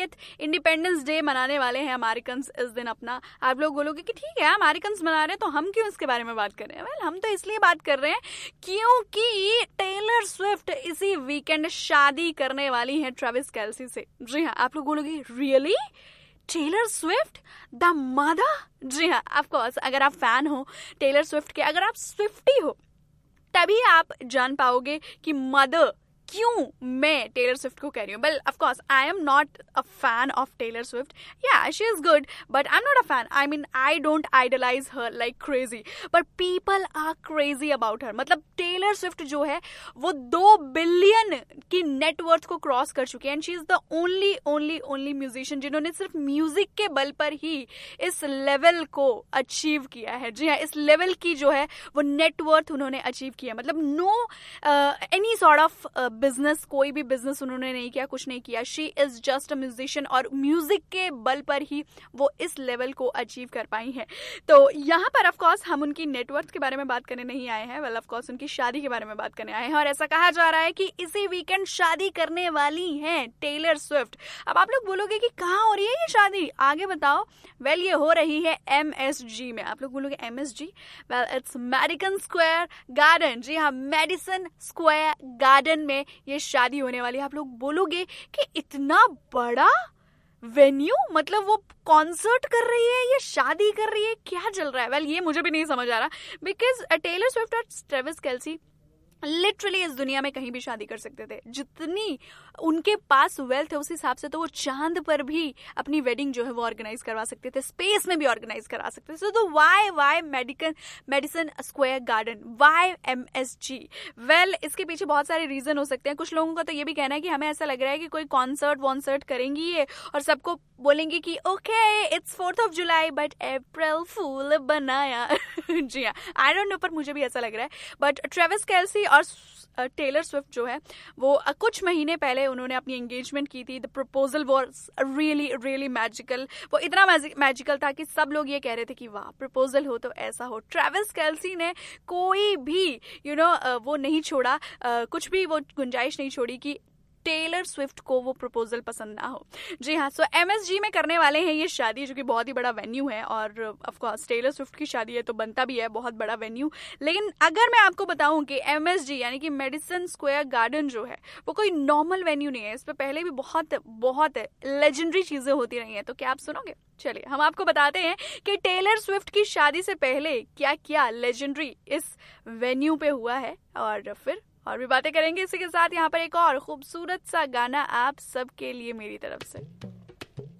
50th independence day मनाने वाले हैं अमेरिकन इस दिन अपना। आप लोग बोलोगे कि ठीक है अमेरिकन मना रहे हैं तो हम क्यों इसके बारे में बात कर रहे हैं? वेल, हम तो इसलिए बात कर रहे हैं क्योंकि टेलर स्विफ्ट इसी वीकेंड शादी करने वाली है ट्रेविस केल्सी से। जी हाँ, आप लोग बोलोगे really? Taylor Swift the mother? जी हाँ, ऑफ कोर्स, अगर आप फैन हो टेलर स्विफ्ट के, अगर आप स्विफ्टी हो, तभी आप जान पाओगे कि मदर क्यों मैं टेलर स्विफ्ट को कह रही हूँ। Well, of course I am not a fan of Taylor Swift. या she is good but I am not a fan. I mean I don't idolise her like crazy, but people are crazy about her. मतलब Taylor Swift जो है वो 2 billion की net worth को cross कर चुकी है and she is the only musician जिन्होंने सिर्फ म्यूजिक के बल पर ही इस लेवल को अचीव किया है। जी हाँ, इस लेवल की जो है वो नेटवर्थ उन्होंने अचीव किया। मतलब no any sort of business, कोई भी बिजनेस उन्होंने नहीं किया, कुछ नहीं किया। She is just a musician और म्यूजिक के बल पर ही वो इस लेवल को अचीव कर पाई है। तो यहाँ पर ऑफ कोर्स हम उनकी नेटवर्थ के बारे में बात करने नहीं आए हैं, वेल ऑफ कोर्स उनकी शादी के बारे में बात करने आए हैं। और ऐसा कहा जा रहा है कि इसी वीकेंड शादी करने वाली हैं टेलर स्विफ्ट। अब आप लोग बोलोगे कि कहाँ हो रही है ये शादी, आगे बताओ। वेल, ये हो रही है MSG में। आप लोग बोलोगे MSG? Well, it's Madison Square garden. जी हाँ, मेडिसन स्क्वायर गार्डन में ये शादी होने वाली है। आप लोग बोलोगे कि इतना बड़ा वेन्यू, मतलब वो कॉन्सर्ट कर रही है या शादी कर रही है, क्या चल रहा है? वेल, ये मुझे भी नहीं समझ आ रहा, बिकॉज टेलर स्विफ्ट और ट्रेविस केल्सी लिटरली इस दुनिया में कहीं भी शादी कर सकते थे। जितनी उनके पास वेल्थ है उस हिसाब से तो वो चांद पर भी अपनी वेडिंग जो है वो ऑर्गेनाइज करवा सकते थे, स्पेस में भी ऑर्गेनाइज करवा सकते थे। तो Y Madison Square garden, Y MSG? Well, इसके पीछे बहुत सारे रीजन हो सकते हैं। कुछ लोगों का तो ये भी कहना है कि हमें ऐसा लग रहा है कि कोई कॉन्सर्ट करेंगी ये और सबको बोलेंगे कि okay it's 4th of July but अप्रैल फूल बनाया। जी हाँ, आई डोंट नो, पर मुझे भी ऐसा लग रहा है। बट ट्रेविस केल्सी और टेलर स्विफ्ट जो है वो कुछ महीने पहले उन्होंने अपनी एंगेजमेंट की थी। The proposal was really magical. वो इतना मैजिकल था कि सब लोग ये कह रहे थे कि वाह, प्रपोजल हो तो ऐसा हो। ट्रेविस केल्सी ने कोई भी वो नहीं छोड़ा, कुछ भी वो गुंजाइश नहीं छोड़ी कि टेलर स्विफ्ट को वो प्रपोजल पसंद ना हो। जी हाँ, सो MSG में करने वाले हैं ये शादी, जो कि बहुत ही बड़ा वेन्यू है। और ऑफ कोर्स टेलर स्विफ्ट की शादी है तो बनता भी है बहुत बड़ा वेन्यू। लेकिन अगर मैं आपको बताऊं कि MSG यानी कि मेडिसन स्क्वायर गार्डन जो है वो कोई नॉर्मल वेन्यू नहीं है। इस पर पहले भी बहुत लेजेंडरी चीजें होती रही हैं। तो क्या आप सुनोगे? चलिए हम आपको बताते हैं कि टेलर स्विफ्ट की शादी से पहले क्या क्या लेजेंडरी इस वेन्यू पे हुआ है, और फिर और भी बातें करेंगे। इसी के साथ यहाँ पर एक और खूबसूरत सा गाना आप सबके लिए मेरी तरफ से।